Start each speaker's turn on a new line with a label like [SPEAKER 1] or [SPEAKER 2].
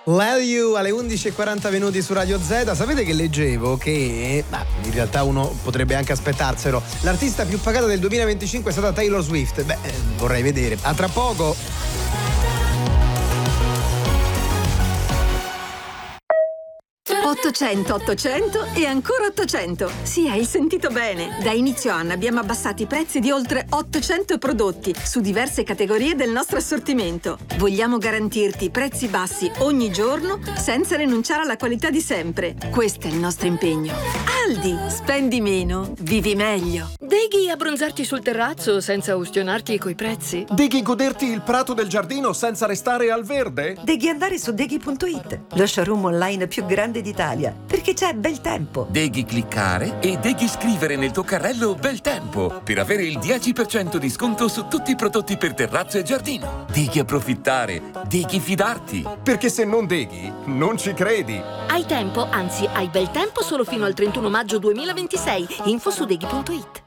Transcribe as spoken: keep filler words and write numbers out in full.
[SPEAKER 1] Love You alle undici e quaranta minuti su Radio Z. Sapete che leggevo che, ma in realtà uno potrebbe anche aspettarselo, l'artista più pagata del duemilaventicinque è stata Taylor Swift. Beh, vorrei vedere. A tra poco.
[SPEAKER 2] ottocento ottocento e ancora ottocento. Sì, hai sentito bene. Da inizio anno abbiamo abbassato i prezzi di oltre ottocento prodotti su diverse categorie del nostro assortimento. Vogliamo garantirti prezzi bassi ogni giorno senza rinunciare alla qualità di sempre. Questo è il nostro impegno. Aldi, spendi meno, vivi meglio.
[SPEAKER 3] Deghi abbronzarti sul terrazzo senza ustionarti coi prezzi?
[SPEAKER 4] Deghi goderti il prato del giardino senza restare al verde?
[SPEAKER 5] Deghi andare su deghi punto it, lo showroom online più grande d'Italia, perché c'è bel tempo.
[SPEAKER 6] Deghi cliccare e deghi scrivere nel tuo carrello bel tempo per avere il dieci per cento di sconto su tutti i prodotti per terrazzo e giardino. Deghi approfittare, deghi fidarti.
[SPEAKER 4] Perché se non deghi, non ci credi.
[SPEAKER 3] Hai tempo, anzi hai bel tempo solo fino al trentuno maggio duemilaventisei. Info su deghi punto it.